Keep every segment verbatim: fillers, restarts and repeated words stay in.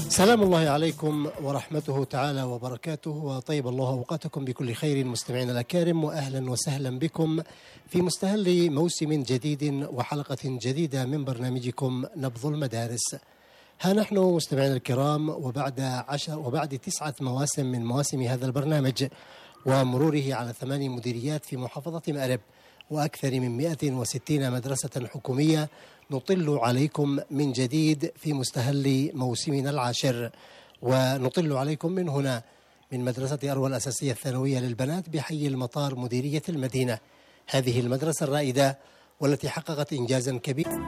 سلام الله عليكم ورحمته تعالى وبركاته، وطيب الله أوقاتكم بكل خير مستمعينا الأكارم، وأهلا وسهلا بكم في مستهل موسم جديد وحلقة جديدة من برنامجكم نبض المدارس. ها نحن مستمعينا الكرام وبعد عشر وبعد تسعة مواسم من مواسم هذا البرنامج ومروره على ثماني مديريات في محافظة مأرب وأكثر من مئة وستين مدرسة حكومية، نطل عليكم من جديد في مستهل موسمنا العاشر، ونطل عليكم من هنا من مدرسة أروى الأساسية الثانوية للبنات بحي المطار مديرية المدينة، هذه المدرسة الرائدة والتي حققت إنجازا كبيرا.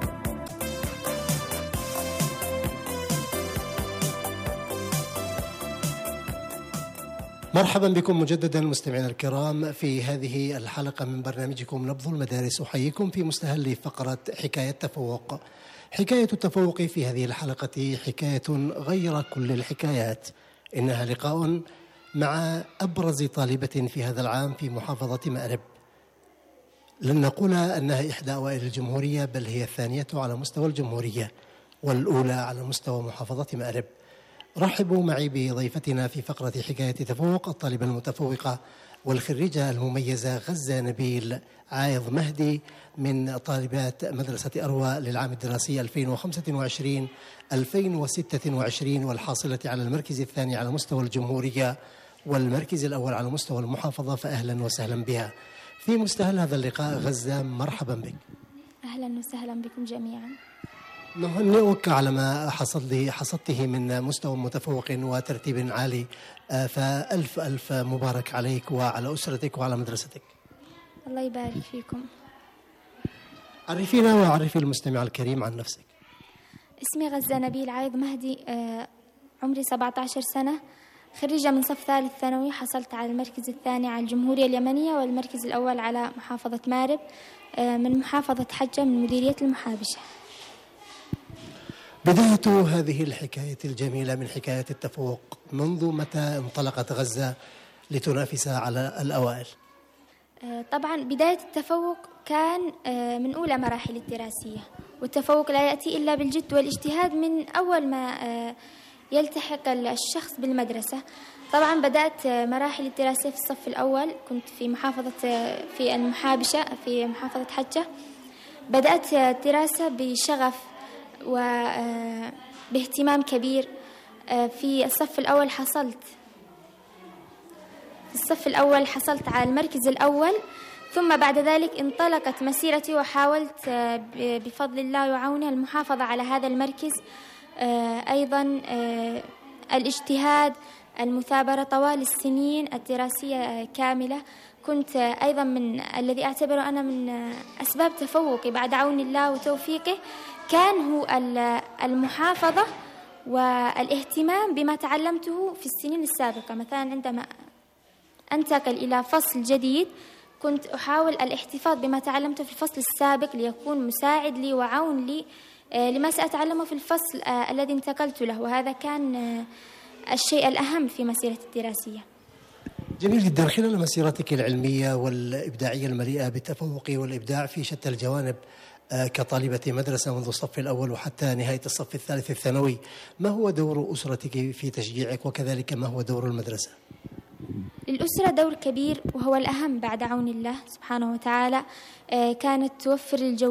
مرحبا بكم مجددا مستمعينا الكرام في هذه الحلقة من برنامجكم نبض المدارس. أحييكم في مستهل فقرة حكاية تفوق. حكاية التفوق في هذه الحلقة حكاية غير كل الحكايات، إنها لقاء مع أبرز طالبة في هذا العام في محافظة مأرب. لن نقول أنها إحدى أوائل الجمهورية، بل هي الثانية على مستوى الجمهورية والأولى على مستوى محافظة مأرب. رحبوا معي بضيفتنا في فقرة حكاية تفوق الطالبة المتفوقة والخريجة المميزة غزة نبيل عايض مهدي من طالبات مدرسة أروى للعام الدراسي ألفين وخمسة وعشرين ألفين وستة وعشرين، والحاصلة على المركز الثاني على مستوى الجمهورية والمركز الأول على مستوى المحافظة، فأهلا وسهلا بها في مستهل هذا اللقاء. غزة مرحبا بك. أهلا وسهلا بكم جميعا. نهنئك على ما حصد حصدته من مستوى متفوق وترتيب عالي، فألف ألف مبارك عليك وعلى أسرتك وعلى مدرستك. الله يبارك فيكم. عرفينا وعرفي المستمع الكريم عن نفسك. اسمي غزة نبيل عايض مهدي، عمري سبعة عشر سنة، خريجة من صف ثالث ثانوي، حصلت على المركز الثاني على الجمهورية اليمنية والمركز الأول على محافظة مأرب من محافظة حجة من مديرية المحابشة. بداية هذه الحكاية الجميلة من حكاية التفوق، منذ متى انطلقت غزة لتنافس على الأوائل؟ طبعا بداية التفوق كان من أولى مراحل الدراسية، والتفوق لا يأتي إلا بالجد والاجتهاد من أول ما يلتحق الشخص بالمدرسة. طبعا بدأت مراحل الدراسية في الصف الأول، كنت في محافظة في المحابشة في محافظة حجة. بدأت الدراسة بشغف وباهتمام كبير. في الصف الأول حصلت في الصف الأول حصلت على المركز الأول، ثم بعد ذلك انطلقت مسيرتي وحاولت بفضل الله وعونه المحافظة على هذا المركز. أيضا الاجتهاد، المثابرة طوال السنين الدراسية كاملة، كنت أيضا من الذي أعتبره أنا من أسباب تفوقي بعد عون الله وتوفيقه كان هو المحافظة والاهتمام بما تعلمته في السنين السابقة. مثلا عندما أنتقل إلى فصل جديد كنت أحاول الاحتفاظ بما تعلمته في الفصل السابق ليكون مساعد لي وعون لي لما سأتعلمه في الفصل الذي انتقلت له، وهذا كان الشيء الأهم في مسيرتي الدراسية. جميل جدا. خلال مسيرتك العلمية والإبداعية المليئة بالتفوق والإبداع في شتى الجوانب كطالبة مدرسة منذ الصف الأول وحتى نهاية الصف الثالث الثانوي، ما هو دور أسرتك في تشجيعك، وكذلك ما هو دور المدرسة؟ للأسرة دور كبير وهو الأهم بعد عون الله سبحانه وتعالى. كانت توفر الجو